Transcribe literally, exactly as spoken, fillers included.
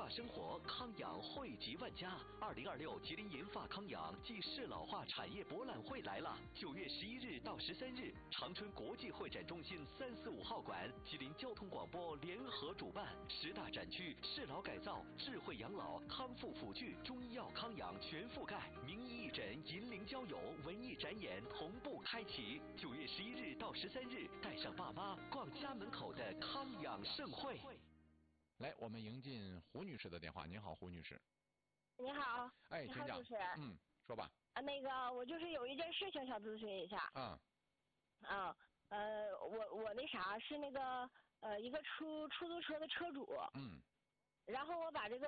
化生活，康养惠及万家。二零二六吉林银发康养暨适老化产业博览会来了，九月十一日到十三日，长春国际会展中心三四五号馆，吉林交通广播联合主办，十大展区适老改造、智慧养老、康复辅具、中医药康养全覆盖，名医义诊、银龄交友、文艺展演同步开启。九月十一日到十三日，带上爸妈逛家门口的康养盛会。 来，我们迎进胡女士的电话。您好，胡女士。 你好。 哎， 你好， 请讲。 主持人。 嗯，说吧。 啊，那个，我就是有一件事情想咨询一下。 嗯。 啊，呃，我我那啥是那个呃一个出出租车的车主。 嗯。 然后我把这个